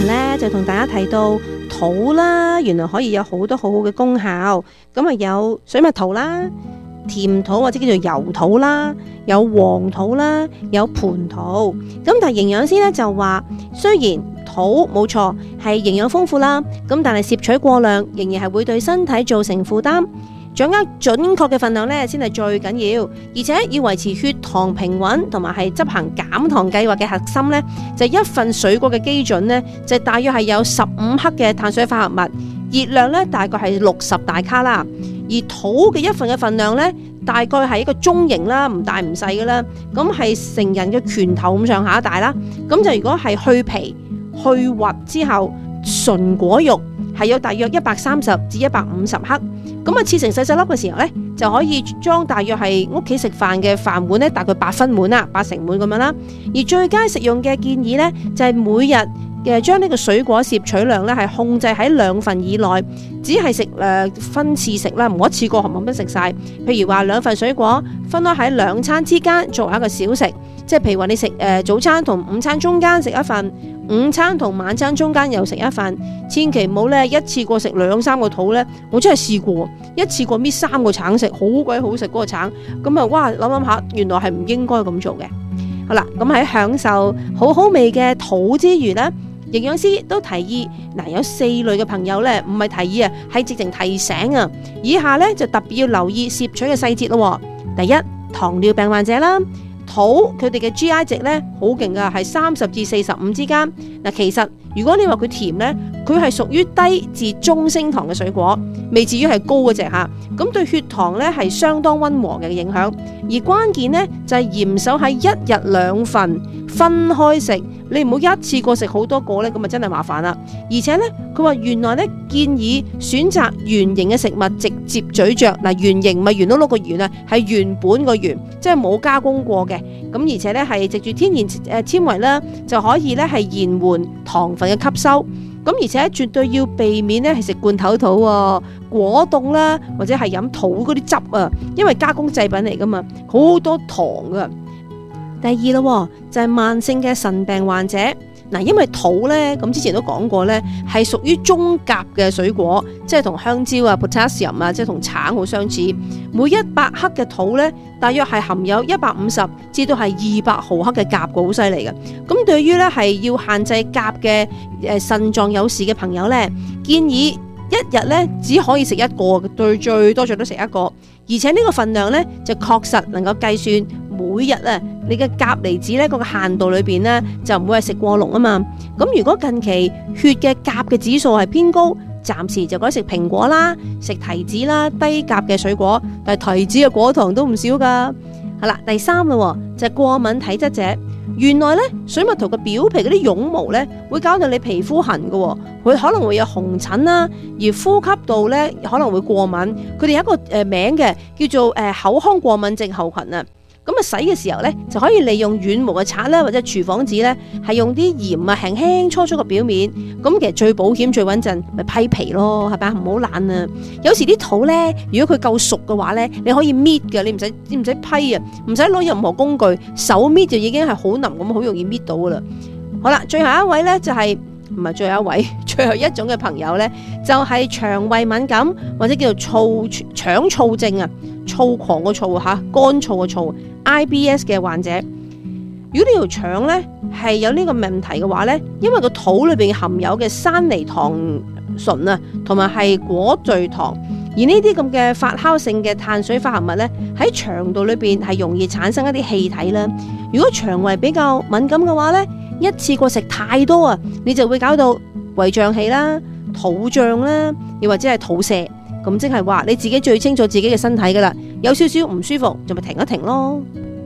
呢，就同大家提到土啦，原來可以有好多好好嘅功效。咁啊有水蜜桃啦、甜土或者叫做油土啦，有黃土啦，有蟠土。咁但係營養師呢就話，雖然土冇錯係營養豐富啦，咁但係攝取過量仍然係會對身體造成負擔。掌握準確嘅份量咧，先係最緊要，而且要維持血糖平穩，同埋係執行減糖計劃嘅核心咧，就一份水果嘅基準咧，就大約係有15克嘅碳水化合物，熱量咧大概係60大卡啦。而土嘅一份嘅份量咧，大概係一個中型啦，唔大唔細嘅啦，咁係成人嘅拳頭咁上下大啦。咁就如果係去皮去核之後，純果肉係有大約130至150克。咁啊，切成細細粒嘅時候咧，就可以裝大約係屋企食飯嘅飯碗咧，大概8分滿啦，8成滿咁樣啦。而最佳食用嘅建議咧，就係每日嘅將呢個水果攝取量咧係控制喺2份以內，只係食分次食啦，唔好一次過冚唪唥食晒。譬如話2份水果分開喺2餐之間作為一個小食，即係譬如話你食早餐同午餐中間食一份，午餐同晚餐中間又食一份，千祈唔好咧一次過食2-3個肚咧。我真係試過一次過搣3個橙食，好鬼好食嗰個橙，咁啊哇諗下，原來係唔應該咁做嘅。好啦，咁喺享受好好味嘅土之餘呢，營養師都提議有4類嘅朋友呢，唔係提議啊，係直情提醒啊。以下呢，就特別要留意攝取嘅細節咯。第一，糖尿病患者啦。土佢哋嘅 GI 值咧好勁噶，係30至45之間。嗱，其實如果你話佢甜咧，佢係屬於低至中升糖嘅水果，未至於係高嗰隻吓。咁對血糖咧係相當溫和嘅影響。而關鍵咧就係嚴守喺1日2份分開食，你唔好一次過食好多個咧，咁啊真係麻煩啦。而且咧，佢話原來咧建議選擇原形嘅食物直接咀嚼。嗱，原形唔係圓碌碌個圓啊，係原本個圓，即係冇加工過嘅。咁而且咧係藉住天然纖維啦，就可以咧係延緩糖分嘅吸收。咁而且絕對要避免咧係食罐頭土、果凍啦，或者係飲土嗰啲汁啊，因為加工製品嚟噶嘛，好多糖噶。第二咯，就係慢性嘅腎病患者。嗱，因為土咧，咁之前都講過咧，係屬於中甲嘅水果，即係同香蕉啊、potassium 啊，即係同橙好相似。每100克嘅土咧，大約係含有150至到係200毫克嘅鉀嘅，好犀利嘅。咁對於咧係要限制鉀嘅腎臟有事嘅朋友咧，建議一日咧只可以食1個，對，最多都食1個，而且呢個份量咧就確實能夠計算。每日啊，你嘅鉀離子咧，嗰個限度裏邊咧，就唔會係食過濃啊嘛。咁如果近期血嘅鉀嘅指數係偏高，暫時就改食蘋果啦、食提子啦，低鉀嘅水果。但係提子嘅果糖都唔少噶。係啦，第三啦，就係過敏體質者。原來咧，水蜜桃嘅表皮嗰啲絨毛咧，會搞到你皮膚痕噶，佢可能會有紅疹啦，而呼吸道咧可能會過敏。佢哋有一個名嘅，叫做口腔過敏症候群啊。咁啊，洗嘅時候咧，就可以利用軟毛嘅刷啦，或者廚房紙咧，係用啲鹽啊，輕輕搓搓個表面。咁其實最保險、最穩陣，咪批皮咯，係咪？唔好懶啊！有時啲土咧，如果佢夠熟嘅話咧，你可以搣嘅，你唔使批啊，唔使攞任何工具，手搣就已經係好腍咁，好容易搣到噶啦。好啦，最後一位咧就係唔係最後一位，最後一種嘅朋友咧，就係腸胃敏感或者叫做腸燥症啊，躁狂個燥吓，乾燥個燥。IBS 嘅患者，如果呢條腸咧係有呢個問題嘅話咧，因為個肚裏邊含有嘅山梨糖醇啊，同埋係果聚糖，而呢啲咁嘅發酵性嘅碳水化合物咧，喺腸道裏邊係容易產生一啲氣體啦。如果腸胃比較敏感嘅話咧，一次過食太多啊，你就會搞到胃脹氣啦、肚脹啦，又或者係肚瀉。咁即係話你自己最清楚自己嘅身體噶啦，有少少唔舒服就咪停一停咯。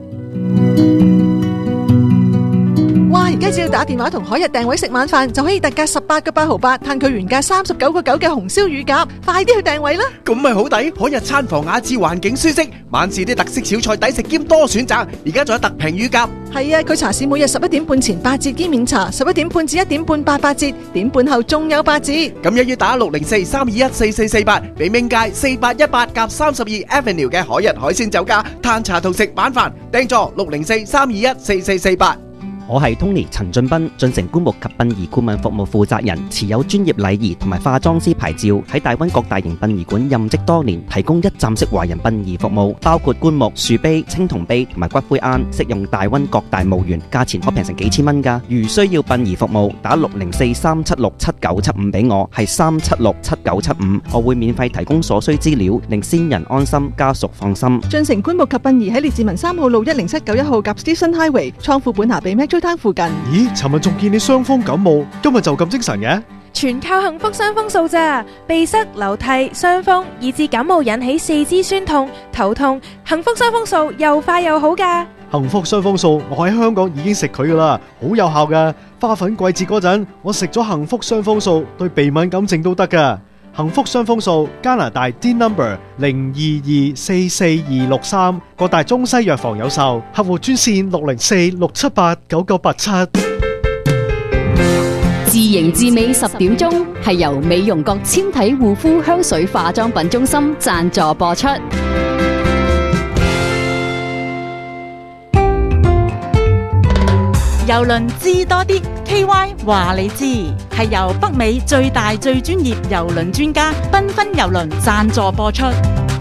哇！而家只要打電話同海日訂位食晚飯，就可以特價18個8毫8，嘆佢原價39個9嘅紅燒乳鴿，快啲去訂位啦！ 咁咪好抵，海日餐房雅致，環境舒適，晚市啲特色小菜抵食兼多選擇，而家仲有特平乳鴿。 係啊，佢茶市每日11點半前8折兼免茶，11點半至1點半8折，點半後仲有8折。 咁一於打604-321-4448，俾明街4818-32 Avenue 嘅海日海鮮酒家嘆茶同食晚飯，訂座604-321-4448。 我係 Tony 陳俊斌，進城棺木及殯儀顧問服務負責人，持有專業禮儀同埋化妝師牌照，喺大灣各大型殯儀館任職多年，提供一站式華人殯儀服務，包括棺木、樹碑、青銅碑同埋骨灰龕，適用大灣各大墓園，價錢可平成幾千蚊㗎。如需要殯儀服務，打604-376-7975俾我，係376-7975，我會免費提供所需資料，令先人安心，家屬放心。 進城棺木及殯儀喺列治文3號路10791號夾 Station Highway，倉庫本下比 Metro Town 附近。 咦，尋日仲見你傷風感冒，今日就咁精神嘅？ 全靠幸福傷風素咋，鼻塞、流涕、傷風，以致感冒引起四肢酸痛、頭痛，幸福傷風素又快又好噶。 幸福傷風素，我喺香港已經食佢噶啦，好有效噶。花粉季節嗰陣，我食咗幸福傷風素，對鼻敏感症都得噶。幸福傷風素，加拿大 D number 022444263，各大中西藥房有售，客戶專線604-678-9987。 自營自美10點鐘係由美容閣纖體護膚香水化妝品中心贊助播出。 郵輪知多啲 KY 話你知，係由北美最大最專業郵輪專家繽紛郵輪贊助播出。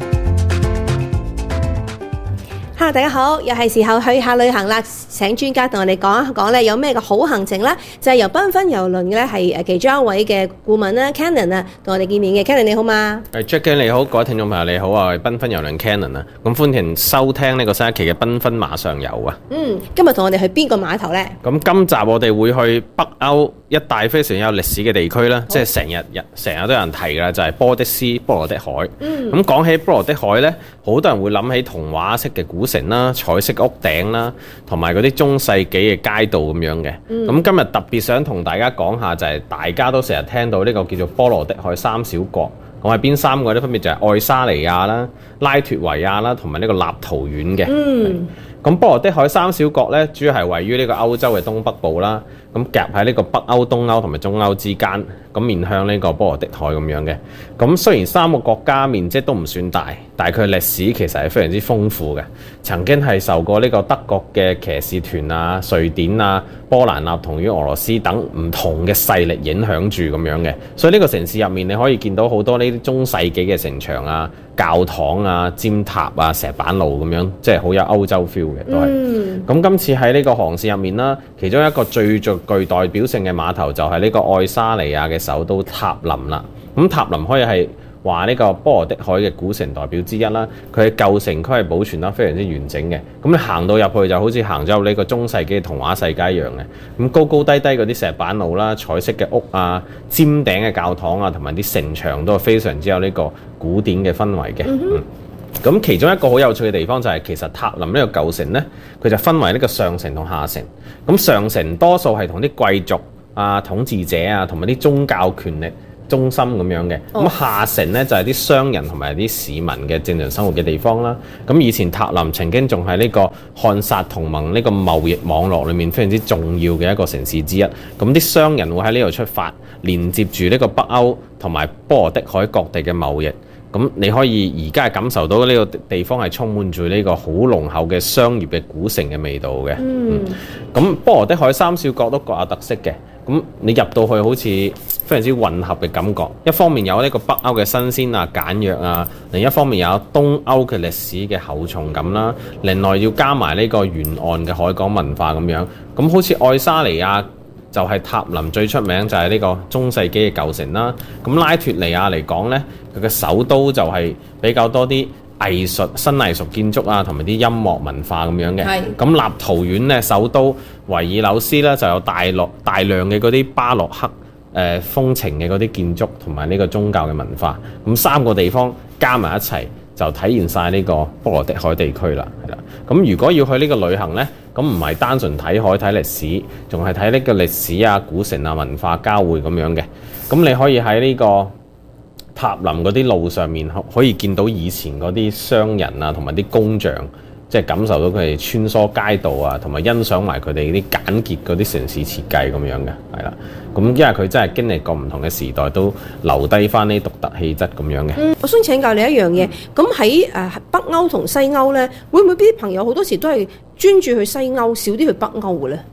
Hello， 大家好，又係時候去下旅行啦！請專家同我哋講一講咧，有咩嘅好行程啦？就係由繽紛郵輪咧，係其中一位嘅顧問啦 ，Cannon 啊，同我哋見面嘅。Cannon 你好嘛 ？Jackie 你好，各位聽眾朋友你好啊！我係繽紛郵輪 Cannon 啊，咁歡迎收聽呢個新一期嘅繽紛馬上遊啊！ 今日同我哋去邊個碼頭呢？ 咁今集我哋會去北歐一帶非常有歷史嘅地區啦，即係成日都有人提㗎啦，就係波的斯波羅的海。咁講起波羅的海呢，好多人會諗起童話式嘅古城啦、彩色屋頂啦，同埋嗰啲中世紀嘅街道咁樣嘅。咁今日特別想同大家講下，就係大家都成日聽到呢個叫做波羅的海三小國。咁係邊三個呢？分別就係愛沙尼亞啦、拉脫維亞啦，同埋呢個立陶宛嘅。咁波羅的海三小國呢，主要係位於呢個歐洲嘅東北部啦。咁夾喺呢個北歐、東歐同埋中歐之間，咁面向呢個波羅的海咁樣嘅。咁雖然三個國家面積都唔算大，但係佢歷史其實係非常之豐富嘅。曾經係受過呢個德國嘅騎士團啊、瑞典啊、波蘭啊同於俄羅斯等唔同嘅勢力影響住咁樣嘅。所以呢個城市入面，你可以見到好多呢啲中世紀嘅城牆啊、教堂啊、尖塔啊、石板路咁樣，即係好有歐洲 feel 嘅都係。咁今次喺呢個航線入面啦，其中一個最具代表性嘅碼頭就係呢個愛沙尼亞嘅首都塔林啦。咁塔林可以係話呢個波羅的海嘅古城代表之一啦。佢嘅舊城區係保存得非常之完整嘅。咁你行到入去就好似行咗入呢個中世紀嘅童話世界一樣嘅。咁高高低低嗰啲石板路啦、彩色嘅屋啊、尖頂嘅教堂啊，同埋啲城牆都係非常之有呢個古典嘅氛圍嘅。咁其中一個好有趣嘅地方就係，其實塔林呢個舊城呢，佢就分為呢個上城同下城。咁上城多數係同啲貴族啊、統治者啊，同埋啲宗教權力中心咁樣嘅。咁下城呢，就係啲商人同埋啲市民嘅正常生活嘅地方啦。咁以前塔林曾經仲係呢個漢薩同盟呢個貿易網絡裏面非常之重要嘅一個城市之一。咁啲商人會喺呢度出發，連接住呢個北歐同埋波羅的海各地嘅貿易。咁你可以而家係感受到呢個地方係充滿住呢個好濃厚嘅商業嘅古城嘅味道嘅。咁波羅的海三小國都各有特色嘅。咁你入到去好似非常之混合嘅感覺。一方面有呢個北歐嘅新鮮啊、簡約啊，另一方面有東歐嘅歷史嘅厚重感啦。另外要加埋呢個沿岸嘅海港文化咁樣。咁好似愛沙尼亞就係塔林最出名就係呢個中世紀嘅舊城啦。咁拉脫尼亞嚟講呢，佢嘅首都就係比較多啲新藝術建築啊，同埋啲音樂文化咁樣嘅。咁立陶宛呢，首都維爾紐斯呢，就有大量嘅嗰啲巴洛克風情嘅嗰啲建築同埋呢個宗教嘅文化。咁三個地方加埋一齊，就體現晒呢個波羅的海地區啦，係啦。咁如果要去呢個旅行呢，咁唔係單純睇海睇歷史，仲係睇呢個歷史啊、古城啊、文化交匯咁樣嘅。咁你可以喺呢個塔林嗰啲路上面可以見到以前嗰啲商人啊，同埋啲工匠，即係感受到佢哋穿梭街道啊，同埋欣賞埋佢哋啲簡潔嗰啲城市設計咁樣嘅，係啦。咁因為佢真係經歷過唔同嘅時代，都留低翻呢獨特氣質咁樣嘅。 我想請教你一樣嘢，咁喺北歐同西歐呢，會唔會啲朋友好多時都係專注去西歐，少啲去北歐嘅呢？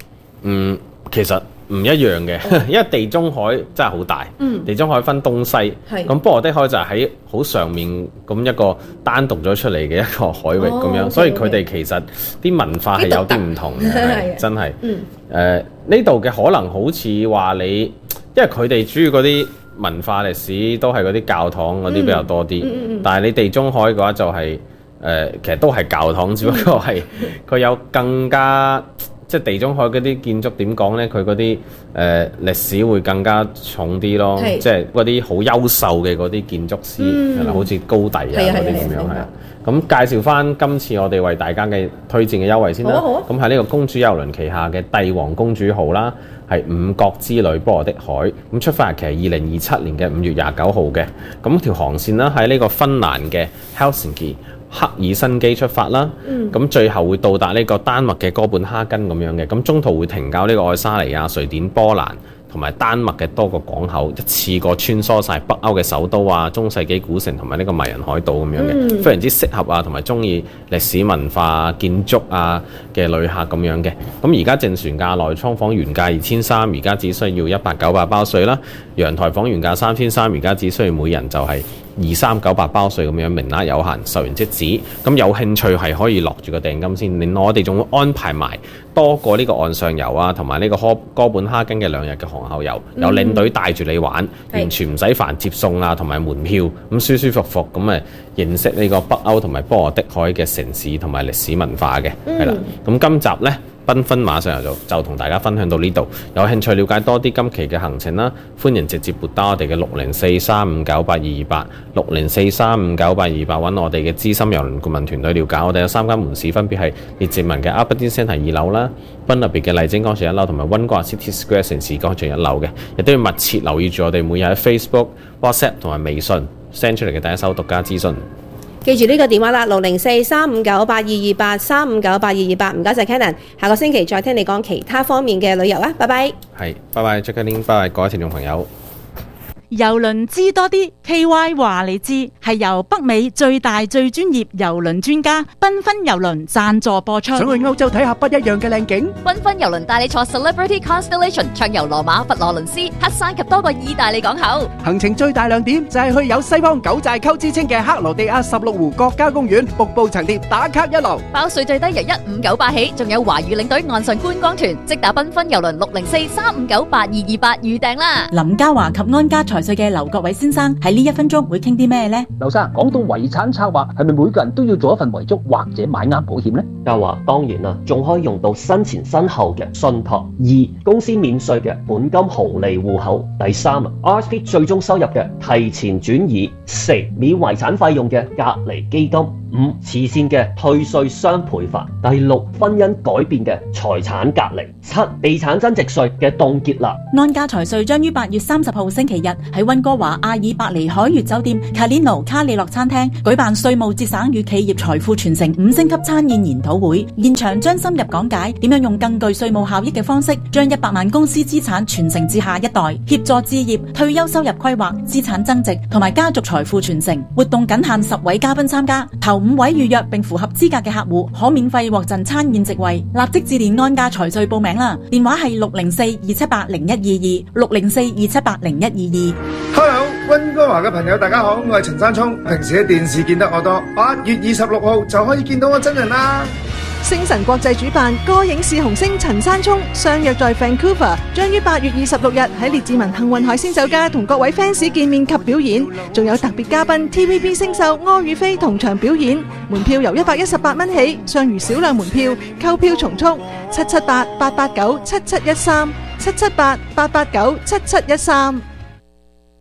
其實唔一樣嘅，因為地中海真係好大，地中海分東西，咁波羅的海就係喺好上面咁一個單獨咗出嚟嘅一個海域咁樣，所以佢哋其實啲文化係有啲唔同嘅，真係。呢度嘅可能好似話你，因為佢哋主要嗰啲文化歷史都係嗰啲教堂嗰啲比較多啲，但係你地中海嘅話就係其實都係教堂，只不過係佢有更加。即係地中海嗰啲建築點講呢？佢嗰啲歷史會更加重啲咯，即係嗰啲好優秀嘅嗰啲建築師，係啦，好似高第啊嗰啲咁樣係啊。咁介紹翻今次我哋為大家嘅推薦嘅優惠先啦。咁喺呢個公主郵輪旗下嘅帝王公主號啦，係五國之旅波羅的海。咁出發日期係2027年嘅5月29號嘅。咁條航線啦喺呢個芬蘭嘅 Helsinki。赫爾辛基出發啦，咁最後會到達呢個丹麥嘅哥本哈根咁樣嘅，咁中途會停靠呢個愛沙尼亞、瑞典、波蘭同埋丹麥嘅多個港口，一次過穿梭晒北歐嘅首都啊、中世紀古城同埋呢個迷人海島咁樣嘅，非常之適合啊，同埋中意歷史文化、建築啊嘅旅客咁樣嘅。咁而家正船價內艙房原價2300，而家只需要1898包稅啦；陽台房原價3300，而家只需要每人就係2398包稅咁樣，名額有限，售完即止。咁有興趣係可以落住個訂金先。另外我哋仲會安排埋多個呢個岸上遊啊，同埋呢個哥本哈根嘅2日嘅航後遊，有領隊帶住你玩，完全唔使煩接送啊，同埋門票，咁舒舒服服咁誒認識呢個北歐同埋波羅的海嘅城市同埋歷史文化嘅，係啦。咁今集呢，繽紛馬上就同大家分享到呢度。有興趣了解多啲今期嘅行程啦，歡迎直接撥打我哋嘅604-359-8228 604-359-8228揾我哋嘅資深郵輪顧問團隊了解。我哋有3間門市，分別係列治文嘅 Aberdeen Centre 2樓啦，賓特別嘅麗晶廣場1樓，同埋溫哥華 City Square 城市廣場1樓嘅。亦都要密切留意住我哋每日喺 Facebook、WhatsApp 同埋微信 send 出嚟嘅第一手獨家資訊。 記住呢個電話啦，604-359-8228 359-8228。唔該晒 Cannon， 下個星期再聽你講其他方面嘅旅遊啊，拜拜。 係，拜拜 Jacqueline， 拜拜各位聽眾朋友。 郵輪知多啲 ，KY 話你知，係由北美最大最專業郵輪專家繽紛郵輪贊助播出。 想去歐洲睇下不一樣嘅靚景， 繽紛郵輪帶你坐 Celebrity Constellation 暢遊羅馬、佛羅倫斯、黑山及多個意大利港口。 行程最大亮點就係去有西方九寨溝之稱嘅克羅地亞16湖國家公園，瀑布層疊打卡一流。 包稅最低由1598起，仲有華語領隊岸上觀光團，即打繽紛郵輪604-359-8228預訂啦。 林嘉華及安家財稅嘅劉國偉先生喺呢1分鐘會傾啲咩呢？ 劉生講到遺產策劃，係咪每個人都要做一份遺囑或者買啱保險呢？ 嘉華當然啦，仲可以用到身前身後嘅信託。2、公司免稅嘅本金紅利戶口。第3、RSP 最終收入嘅提前轉移。4、免遺產費用嘅隔離基金。5、慈善嘅退稅雙倍法。第6、婚姻改變嘅財產隔離。7、地產增值稅嘅凍結啦。 安家財稅將於8月30號星期日喺溫哥華阿爾伯尼海悅酒店 Calino 卡里諾餐廳舉辦稅務節省與企業財富傳承5星級餐宴研討會，現場將深入講解點樣用更具稅務效益嘅方式，將100萬公司資產傳承至下一代，協助置業、退休收入規劃、資產增值同埋家族財富傳承。活動僅限10位嘉賓參加，頭5位預約並符合資格嘅客戶可免費獲贈餐宴席位。立即致電安家財稅報名啦，電話係604-278-0122 604-278-0122。 Hello， 溫哥華嘅朋友大家好，我係陳山聰，平時喺電視見得我多，8月26號就可以見到我真人啦。 星晨國際主辦歌影視紅星陳山聰相約在 Vancouver， 將於8月26日喺列治文幸運海鮮酒家同各位 fans 見面及表演，仲有特別嘉賓 TVB 星秀柯宇飛同場表演。門票由118蚊起，尚餘少量門票，購票從速，778-889-7713 778-889-7713。